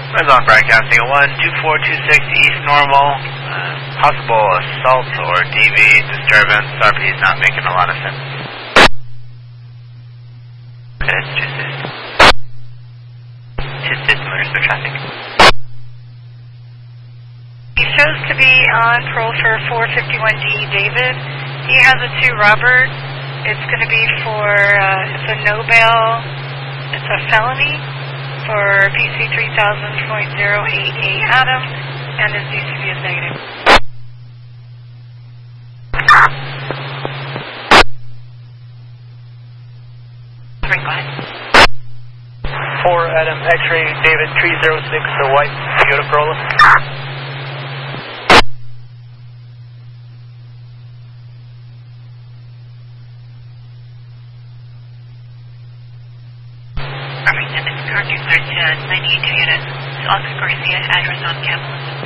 Amazon broadcasting 12426 East Normal. Possible assault or DV disturbance. RP is not making a lot of sense. Okay, just motorist for traffic. He shows to be on parole for 451D David. He has a 2 Robert. It's going to be for, it's a no bail, it's a felony for PC 3000.088 Adam, and his DCV is negative. Right, go ahead. 4 Adam, X-ray, David 306, the white Toyota Corolla. Car declared to 98 Toyota. Oscar Garcia, address on campus.